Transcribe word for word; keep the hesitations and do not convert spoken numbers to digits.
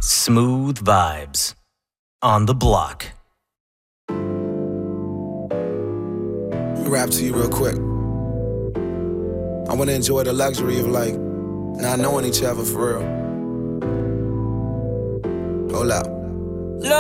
Smooth vibes on the block. Let me rap to you real quick. I want to enjoy the luxury of like not knowing each other for real. Hold up.